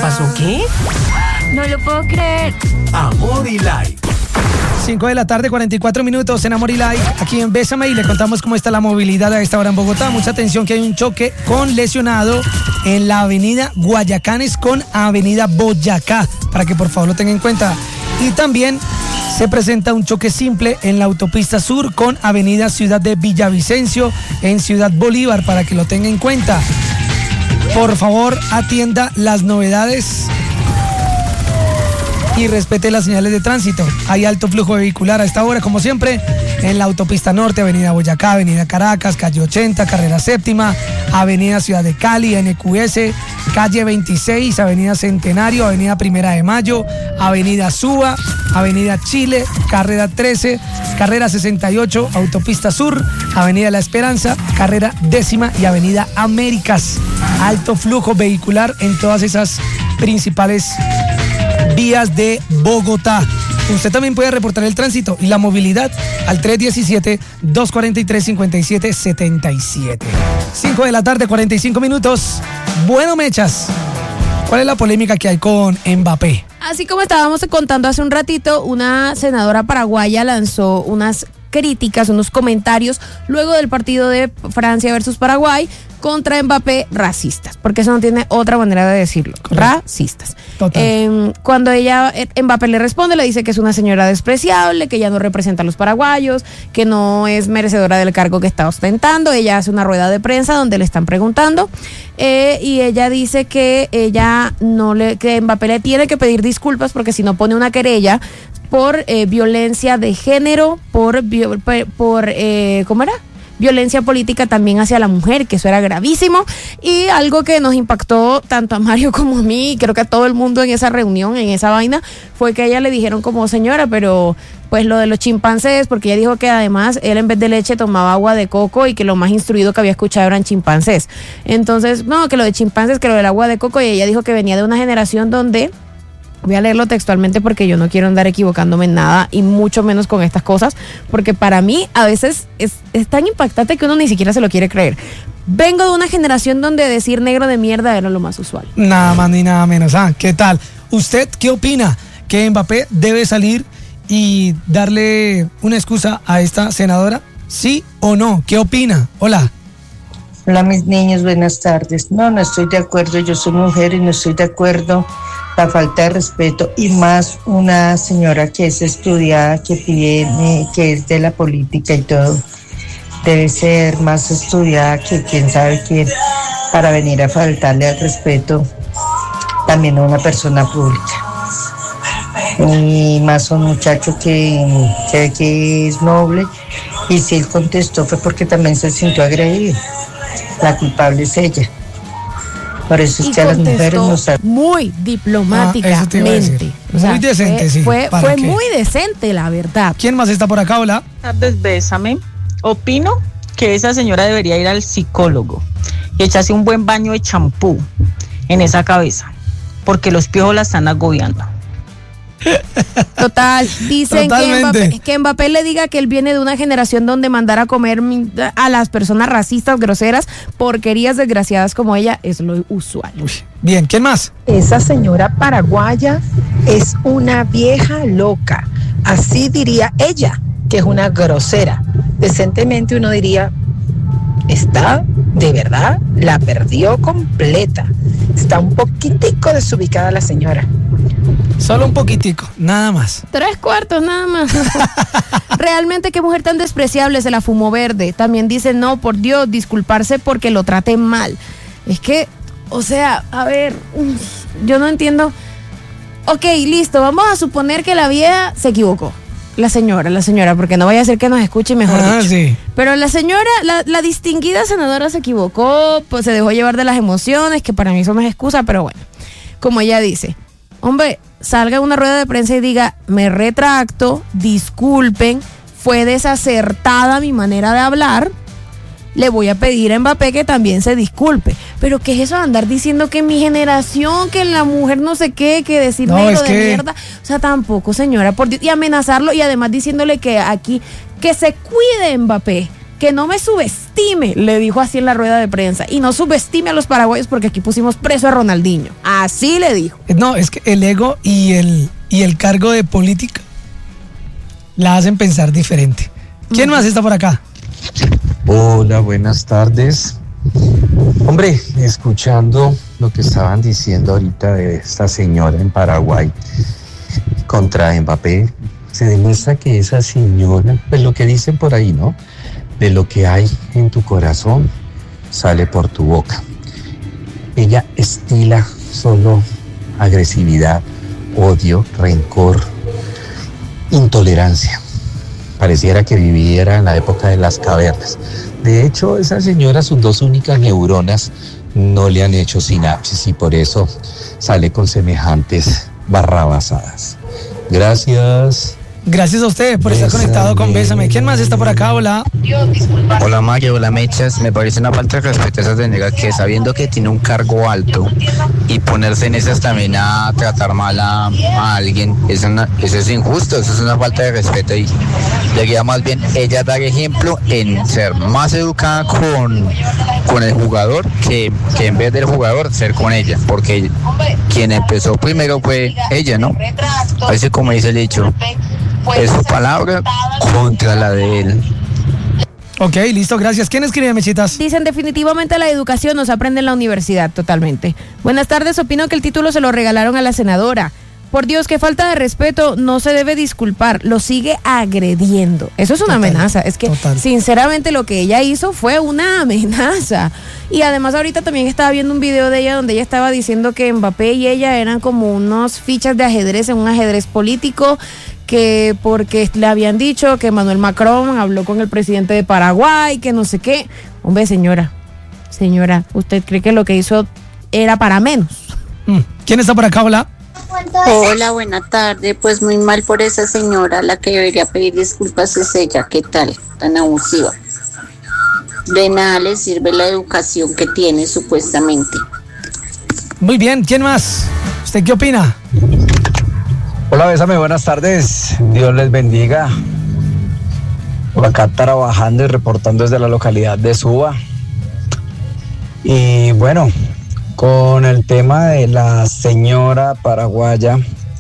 pasó qué? No lo puedo creer. Amor y Like. 5 de la tarde, 44 minutos en Amor y Like, aquí en Bésame, y le contamos cómo está la movilidad a esta hora en Bogotá. Mucha atención que hay un choque con lesionado en la avenida Guayacanes con avenida Boyacá, para que por favor lo tengan en cuenta. Y también se presenta un choque simple en la autopista sur con avenida Ciudad de Villavicencio en Ciudad Bolívar, para que lo tengan en cuenta. Por favor, atienda las novedades y respete las señales de tránsito. Hay alto flujo vehicular a esta hora, como siempre, en la autopista norte, avenida Boyacá, avenida Caracas, calle 80, carrera séptima, avenida Ciudad de Cali, NQS, calle 26, avenida Centenario, avenida Primera de Mayo, avenida Suba, avenida Chile, carrera 13, carrera 68, autopista sur, avenida La Esperanza, carrera 10ª y avenida Américas. Alto flujo vehicular en todas esas principales vías de Bogotá. Usted también puede reportar el tránsito y la movilidad al 317-243-5777. 5 de la tarde, 45 minutos. Bueno, Mechas, ¿cuál es la polémica que hay con Mbappé? Así como estábamos contando hace un ratito, una senadora paraguaya lanzó unas críticas, unos comentarios luego del partido de Francia versus Paraguay contra Mbappé, racistas, porque eso no tiene otra manera de decirlo. Correcto. Racistas. Cuando Mbappé le responde, le dice que es una señora despreciable, que ella no representa a los paraguayos, que no es merecedora del cargo que está ostentando. Ella hace una rueda de prensa donde le están preguntando y ella dice que que Mbappé le tiene que pedir disculpas porque si no pone una querella por violencia de género, por ¿cómo era? Violencia política también hacia la mujer, que eso era gravísimo. Y algo que nos impactó tanto a Mario como a mí, y creo que a todo el mundo en esa reunión, en esa vaina, fue que a ella le dijeron como, señora, pero pues lo de los chimpancés, porque ella dijo que además él en vez de leche tomaba agua de coco y que lo más instruido que había escuchado eran chimpancés. Entonces, no, que lo de chimpancés, que lo del agua de coco, y ella dijo que venía de una generación donde... Voy a leerlo textualmente porque yo no quiero andar equivocándome en nada y mucho menos con estas cosas, porque para mí a veces es tan impactante que uno ni siquiera se lo quiere creer. Vengo de una generación donde decir negro de mierda era lo más usual. Nada más ni nada menos. ¿Qué tal? ¿Usted qué opina? ¿Que Mbappé debe salir y darle una excusa a esta senadora? ¿Sí o no? ¿Qué opina? Hola. Hola mis niños, buenas tardes. No estoy de acuerdo, yo soy mujer y no estoy de acuerdo. La falta de respeto y más una señora que es estudiada, que es de la política y todo, debe ser más estudiada que quién sabe quién para venir a faltarle al respeto también a una persona pública. Y más un muchacho que se ve que es noble, y si él contestó fue porque también se sintió agredido. La culpable es ella. Por eso es que a las mujeres no saben. Muy diplomáticamente. Muy decente, sí. Fue muy decente, la verdad. ¿Quién más está por acá? Hola. Buenas tardes, Bésame. Opino que esa señora debería ir al psicólogo y echarse un buen baño de champú en esa cabeza, porque los piojos la están agobiando. Total, dicen que Mbappé le diga que él viene de una generación donde mandar a comer a las personas racistas, groseras, porquerías desgraciadas como ella es lo usual. Bien, ¿quién más? Esa señora paraguaya es una vieja loca, así diría ella, que es una grosera. Decentemente uno diría, está, de verdad, la perdió completa. Está un poquitico desubicada la señora. Solo un poquitico, nada más. 3/4, nada más. Realmente, qué mujer tan despreciable, se la fumó verde. También dice, no, por Dios, disculparse porque lo traté mal. Es que, o sea, a ver, yo no entiendo. Ok, listo, vamos a suponer que la vieja se equivocó. La señora, porque no vaya a ser que nos escuche mejor dicho. Sí. Pero la señora, la distinguida senadora se equivocó, pues se dejó llevar de las emociones, que para mí eso no es excusa, pero bueno, como ella dice, hombre, salga en una rueda de prensa y diga, me retracto, disculpen, fue desacertada mi manera de hablar, le voy a pedir a Mbappé que también se disculpe. Pero ¿qué es eso de andar diciendo que mi generación, que la mujer no sé qué, que decir no, negro de mierda? O sea, tampoco, señora, por Dios. Y amenazarlo y además diciéndole que aquí, que se cuide Mbappé, que no me subestime, le dijo así en la rueda de prensa, y no subestime a los paraguayos porque aquí pusimos preso a Ronaldinho. Así le dijo. No, es que el ego y el cargo de política la hacen pensar diferente. ¿Quién más está por acá? Hola, buenas tardes. Hombre, escuchando lo que estaban diciendo ahorita de esta señora en Paraguay contra Mbappé, se demuestra que esa señora, pues lo que dicen por ahí, ¿no? De lo que hay en tu corazón sale por tu boca. Ella estila solo agresividad, odio, rencor, intolerancia. Pareciera que viviera en la época de las cavernas. De hecho, esa señora, sus 2 únicas neuronas no le han hecho sinapsis y por eso sale con semejantes barrabasadas. Gracias. Gracias a ustedes por estar conectado con Bésame. ¿Quién más está por acá? Hola. Hola Mario, hola Mechas. Me parece una falta de respeto a esa señora que sabiendo que tiene un cargo alto y ponerse en esas también a tratar mal a alguien, eso es injusto, eso es una falta de respeto y debería más bien ella dar ejemplo en ser más educada con el jugador que en vez del jugador ser con ella, porque quien empezó primero fue ella, ¿no? Así como dice el dicho. Es su palabra contra la de él. Ok, listo, gracias. ¿Quién escribe, Mechitas? Dicen definitivamente la educación no se aprende en la universidad, totalmente. Buenas tardes, opino que el título se lo regalaron a la senadora. Por Dios, qué falta de respeto, no se debe disculpar, lo sigue agrediendo. Eso es una amenaza, es que sinceramente lo que ella hizo fue una amenaza. Y además ahorita también estaba viendo un video de ella donde ella estaba diciendo que Mbappé y ella eran como unos fichas de ajedrez en un ajedrez político, que porque le habían dicho que Emmanuel Macron habló con el presidente de Paraguay, que no sé qué. Hombre, señora, ¿usted cree que lo que hizo era para menos? ¿Quién está por acá? Hola. Hola, buena tarde. Pues muy mal por esa señora, la que debería pedir disculpas es ella. ¿Qué tal? Tan abusiva. De nada le sirve la educación que tiene supuestamente. Muy bien, ¿quién más? ¿Usted qué opina? Hola, Bésame, buenas tardes. Dios les bendiga. Por acá trabajando y reportando desde la localidad de Suba. Y bueno, con el tema de la señora paraguaya,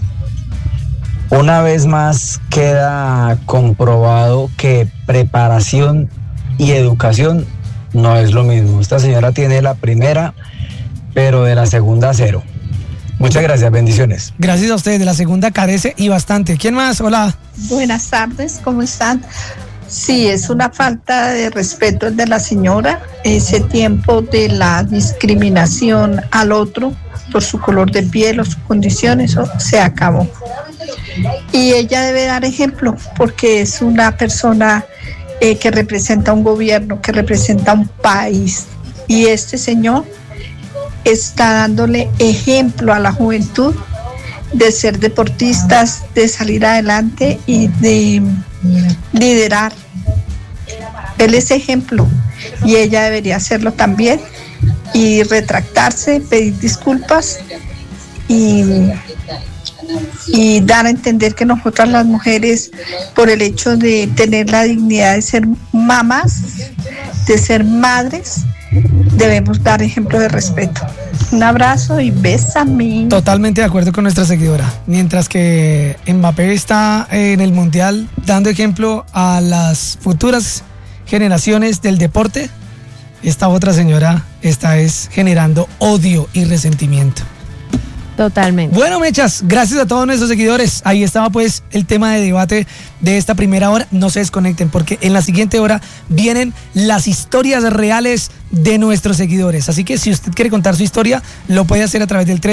una vez más queda comprobado que preparación y educación no es lo mismo. Esta señora tiene la primera, pero de la segunda cero. Muchas gracias, bendiciones. Gracias a ustedes, de la segunda carece y bastante. ¿Quién más? Hola. Buenas tardes, ¿cómo están? Sí, es una falta de respeto de la señora. Ese tiempo de la discriminación al otro por su color de piel o su condición, eso se acabó. Y ella debe dar ejemplo porque es una persona que representa un gobierno, que representa un país. Y este señor está dándole ejemplo a la juventud de ser deportistas, de salir adelante y de liderar. Él es ejemplo y ella debería hacerlo también y retractarse, pedir disculpas y dar a entender que nosotras las mujeres, por el hecho de tener la dignidad de ser mamás, de ser madres, debemos dar ejemplo de respeto. Un abrazo y bésame. Totalmente de acuerdo con nuestra seguidora. Mientras que Mbappé está en el Mundial dando ejemplo a las futuras generaciones del deporte, esta otra señora está generando odio y resentimiento. Totalmente. Bueno, Mechas, gracias a todos nuestros seguidores. Ahí estaba pues el tema de debate de esta primera hora. No se desconecten porque en la siguiente hora vienen las historias reales de nuestros seguidores. Así que si usted quiere contar su historia, lo puede hacer a través del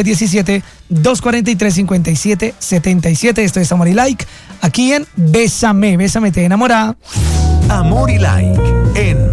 317-243-5777. Esto es Amor y Like, aquí en Bésame, Bésame te enamora. Amor y Like en